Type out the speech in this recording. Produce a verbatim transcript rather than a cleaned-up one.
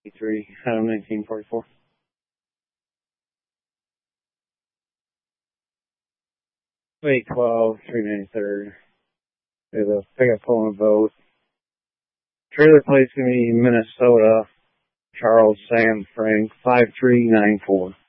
three, Adam nineteen forty-four. eight twelve, three ninety-third. There's a pickup pulling a boat. Trailer plate's going to be Minnesota, Charles Sam Frank, five three nine four.